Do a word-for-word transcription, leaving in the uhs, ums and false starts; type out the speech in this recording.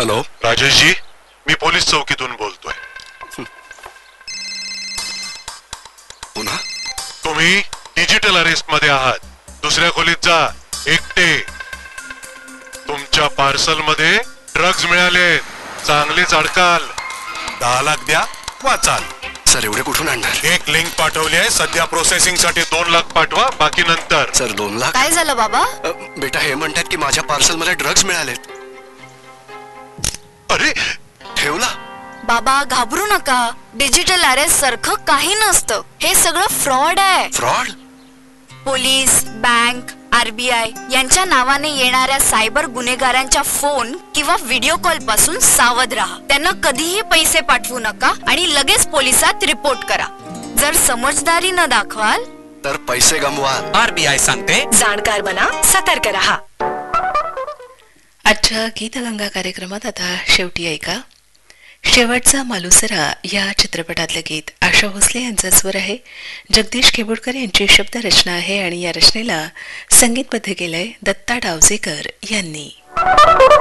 Hello राजेशजी, मी police चौकीतून बोलतोय. पुन्हा तुम्ही डिजिटल अरेस्ट मध्ये आहात. दुसऱ्या खोलीत जा, एकटे. तुमच्या पार्सल मध्ये ड्रग्ज मिळाले. चांगलेच अडकाल. दहा लाख द्या, वाचाल. सर एवढे कुठून आणणार? एक लिंक पाठवली आहे. सध्या प्रोसेसिंग साठी दोन लाख पाठवा, बाकी नंतर. सर दोन लाख? काय झालं बाबा? अ, बेटा हे म्हणतात की माझ्या पार्सल मध्ये ड्रग्ज मिळालेत. अरे ठेवला? बाबा घाबरू नका. डिजिटल अरेस्ट सारखं काही नसतं. हे सगळं फ्रॉड आहे. फ्रॉड? पोलीस, बँक, आरबीआय यांच्या नावाने येणाऱ्या सायबर गुन्हेगारांच्या फोन किंवा व्हिडिओ कॉल पासून सावध राहा. त्यांना कधीही पैसे पाठवू नका आणि लगेच पोलिसात रिपोर्ट करा. जर समजदारी न दाखवाल तर पैसे गमवाल. आरबीआय सांगते, जाणकार बना, सतर्क रहा. आजच्या गीतगंगा कार्यक्रमात आता शेवटी ऐका शेवटचा मालुसरा या चित्रपटातलं गीत. आशा भोसले यांचा स्वर आहे. जगदीश खेबुडकर यांची शब्द रचना आहे आणि या रचनेला संगीतबद्ध केलंय दत्ता डावजेकर यांनी.